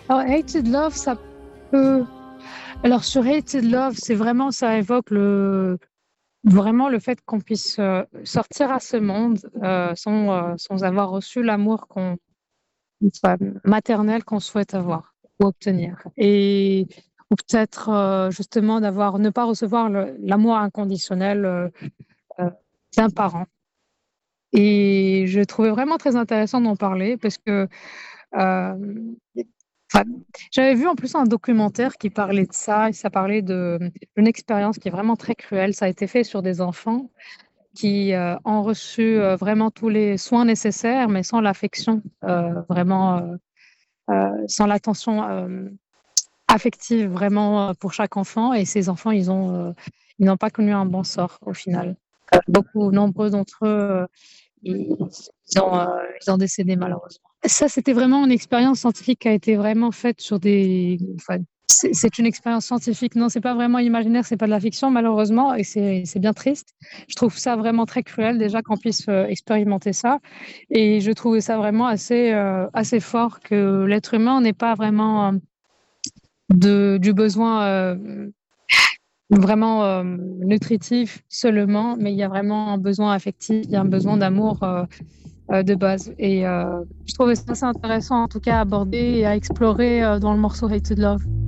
Alors, Hated Love, ça peut. Alors, sur Hated Love, c'est vraiment, ça évoque vraiment le fait qu'on puisse sortir à ce monde sans avoir reçu l'amour enfin, maternel qu'on souhaite avoir ou obtenir. Ou peut-être justement ne pas recevoir l'amour inconditionnel euh, d'un parent. Et je trouvais vraiment très intéressant d'en parler parce que euh, enfin, j'avais vu en plus un documentaire qui parlait de ça, et ça parlait d'une expérience qui est vraiment très cruelle. Ça a été fait sur des enfants qui ont reçu vraiment tous les soins nécessaires, mais sans l'affection, sans l'attention affective vraiment pour chaque enfant. Et ces enfants, ils n'ont pas connu un bon sort au final. Nombreux d'entre eux, ils ont décédé malheureusement. Ça, c'était vraiment une expérience scientifique qui a été vraiment faite sur enfin, c'est une expérience scientifique. Non, c'est pas vraiment imaginaire, c'est pas de la fiction, malheureusement, et c'est bien triste. Je trouve ça vraiment très cruel, déjà, qu'on puisse expérimenter ça. Et je trouvais ça vraiment assez fort que l'être humain n'ait pas vraiment du besoin vraiment nutritif seulement, mais il y a vraiment un besoin affectif, il y a un besoin d'amour de base. Et je trouvais ça assez intéressant, en tout cas, à aborder et à explorer dans le morceau Hated Love.